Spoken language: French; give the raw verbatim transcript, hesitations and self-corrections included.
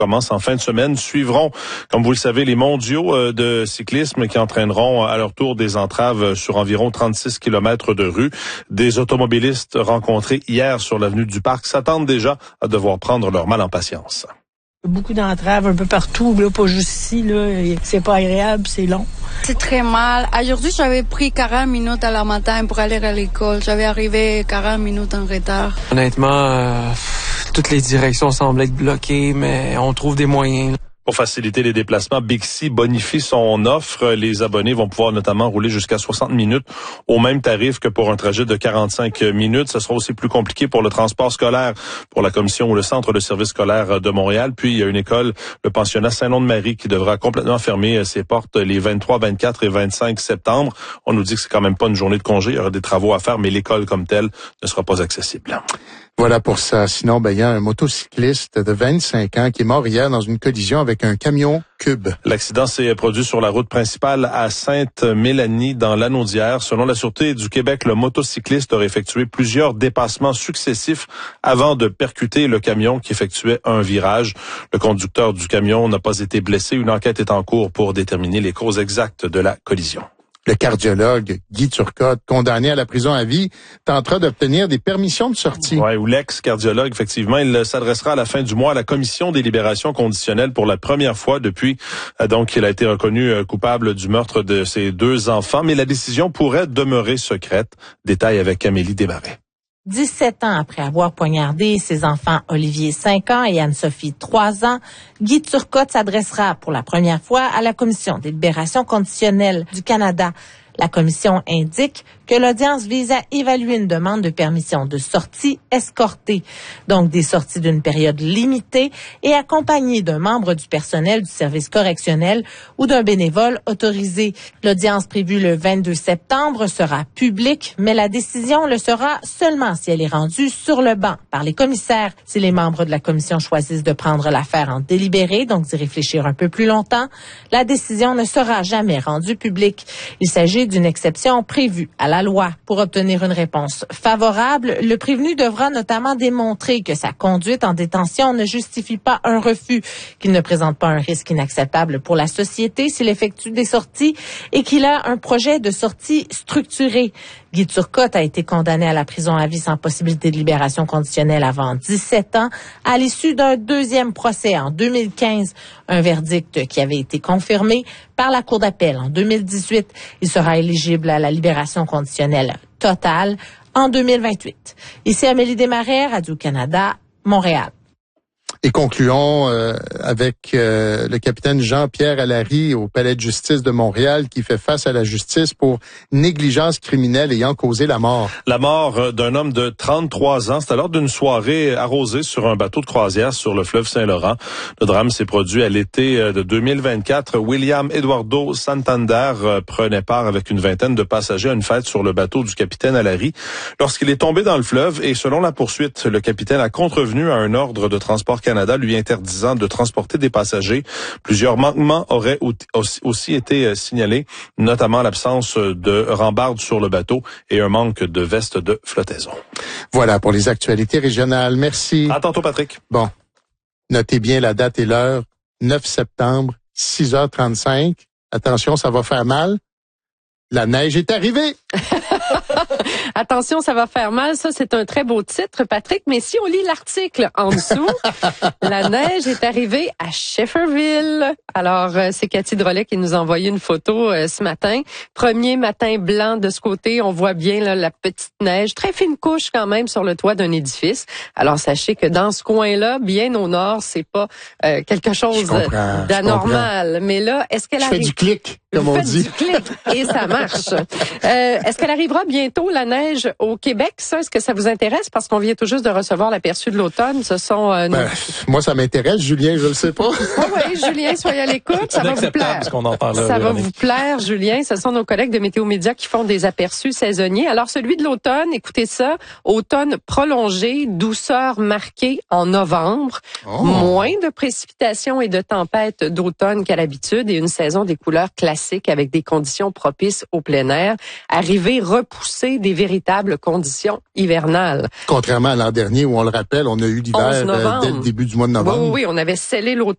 commence en fin de semaine, suivront, comme vous le savez, les mondiaux de cyclisme qui entraîneront à leur tour des entraves sur environ trente-six kilomètres de rue. Des automobilistes rencontrés hier sur l'avenue du Parc s'attendent déjà à devoir prendre leur mal en patience. Beaucoup d'entraves un peu partout, là, pas juste ici, là. C'est pas agréable, c'est long. C'est très mal. Aujourd'hui, j'avais pris quarante minutes à la matin pour aller à l'école. J'avais arrivé quarante minutes en retard. Honnêtement, euh, toutes les directions semblent être bloquées, mais on trouve des moyens. Pour faciliter les déplacements, Bixi bonifie son offre. Les abonnés vont pouvoir notamment rouler jusqu'à soixante minutes au même tarif que pour un trajet de quarante-cinq minutes. Ce sera aussi plus compliqué pour le transport scolaire, pour la commission ou le centre de service scolaire de Montréal. Puis, il y a une école, le pensionnat Saint-Nom-de-Marie, qui devra complètement fermer ses portes les vingt-trois, vingt-quatre et vingt-cinq septembre. On nous dit que c'est quand même pas une journée de congé. Il y aura des travaux à faire, mais l'école comme telle ne sera pas accessible. Voilà pour ça. Sinon, ben, il y a un motocycliste de vingt-cinq ans qui est mort hier dans une collision avec un camion Cube. L'accident s'est produit sur la route principale à Sainte-Mélanie, dans l'Anaudière. Selon la Sûreté du Québec, le motocycliste aurait effectué plusieurs dépassements successifs avant de percuter le camion qui effectuait un virage. Le conducteur du camion n'a pas été blessé. Une enquête est en cours pour déterminer les causes exactes de la collision. Le cardiologue Guy Turcotte, condamné à la prison à vie, tentera d'obtenir des permissions de sortie. Ouais, ou l'ex-cardiologue, effectivement, il s'adressera à la fin du mois à la commission des libérations conditionnelles pour la première fois depuis donc qu'il a été reconnu coupable du meurtre de ses deux enfants, mais la décision pourrait demeurer secrète. Détail avec Amélie Desmarais. dix-sept ans après avoir poignardé ses enfants Olivier, cinq ans, et Anne-Sophie, trois ans, Guy Turcotte s'adressera pour la première fois à la Commission des libérations conditionnelles du Canada. La commission indique que l'audience vise à évaluer une demande de permission de sortie escortée, donc des sorties d'une période limitée et accompagnées d'un membre du personnel du service correctionnel ou d'un bénévole autorisé. L'audience prévue le vingt-deux septembre sera publique, mais la décision le sera seulement si elle est rendue sur le banc par les commissaires. Si les membres de la commission choisissent de prendre l'affaire en délibéré, donc d'y réfléchir un peu plus longtemps, la décision ne sera jamais rendue publique. Il s'agit d'une exception prévue à la loi. Pour obtenir une réponse favorable, le prévenu devra notamment démontrer que sa conduite en détention ne justifie pas un refus, qu'il ne présente pas un risque inacceptable pour la société s'il effectue des sorties et qu'il a un projet de sortie structuré. Guy Turcotte a été condamné à la prison à vie sans possibilité de libération conditionnelle avant dix-sept ans, à l'issue d'un deuxième procès en deux mille quinze, un verdict qui avait été confirmé par la Cour d'appel en deux mille dix-huit. Il sera éligible à la libération conditionnelle totale en deux mille vingt-huit. Ici Amélie Desmarais, Radio-Canada, Montréal. Et concluons euh, avec euh, le capitaine Jean-Pierre Allary au Palais de justice de Montréal qui fait face à la justice pour négligence criminelle ayant causé la mort. La mort d'un homme de trente-trois ans, c'est lors d'une soirée arrosée sur un bateau de croisière sur le fleuve Saint-Laurent. Le drame s'est produit à l'été de deux mille vingt-quatre. William Eduardo Santander prenait part avec une vingtaine de passagers à une fête sur le bateau du capitaine Allary lorsqu'il est tombé dans le fleuve et selon la poursuite, le capitaine a contrevenu à un ordre de transport Canada lui interdisant de transporter des passagers. Plusieurs manquements auraient aussi été signalés, notamment l'absence de rambarde sur le bateau et un manque de veste de flottaison. Voilà pour les actualités régionales. Merci. À tantôt, Patrick. Bon, notez bien la date et l'heure. neuf septembre, six heures trente-cinq. Attention, ça va faire mal. La neige est arrivée. Attention, ça va faire mal. Ça, c'est un très beau titre, Patrick. Mais si on lit l'article en dessous, la neige est arrivée à Shefferville. Alors, euh, c'est Cathy Drolet qui nous a envoyé une photo euh, ce matin. Premier matin blanc de ce côté. On voit bien là, la petite neige. Très fine couche quand même sur le toit d'un édifice. Alors, sachez que dans ce coin-là, bien au nord, c'est pas euh, quelque chose d'anormal. Mais là, est-ce qu'elle arrive... Je fais du clic, comme on dit. Du clic et ça marche. Euh, est-ce qu'elle arrivera bientôt, la neige, au Québec? Ça, est-ce que ça vous intéresse? Parce qu'on vient tout juste de recevoir l'aperçu de l'automne. Ce sont... Euh, ben, nos... Moi, ça m'intéresse, Julien, je le sais pas. Oh oui, Julien, soyez à l'écoute. Ça va vous plaire. Ce qu'on entend là, ça va vous plaire, Julien. Ce sont nos collègues de Météo Média qui font des aperçus saisonniers. Alors, celui de l'automne, écoutez ça. Automne prolongé, douceur marquée en novembre. Oh. Moins de précipitations et de tempêtes d'automne qu'à l'habitude et une saison des couleurs classiques avec des conditions propices au plein air. Arrivée repoussée des véritables conditions hivernales. Contrairement à l'an dernier où, on le rappelle, on a eu l'hiver euh, dès le début du mois de novembre. Oui, oui, on avait scellé l'automne